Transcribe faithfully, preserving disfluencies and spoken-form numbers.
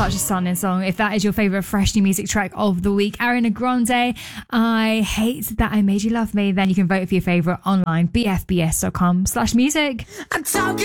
such a stunning song. If that is your favourite fresh new music track of the week, Ariana Grande, I Hate That I Made You Love Me, then you can vote for your favourite online, b f b s dot com slash music.